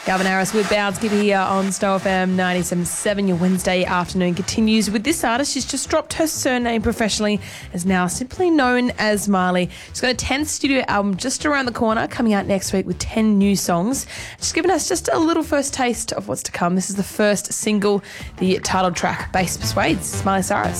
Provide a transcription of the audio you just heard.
Galvin Harris with Bounce. Keep it here on Stow FM 97.7. Your Wednesday afternoon continues with this artist. She's just dropped her surname professionally, is now simply known as Marley. She's got a 10th studio album just around the corner, coming out next week with 10 new songs. She's given us just a little first taste of what's to come. This is the first single, the title track, Bass Persuades. Miley Cyrus.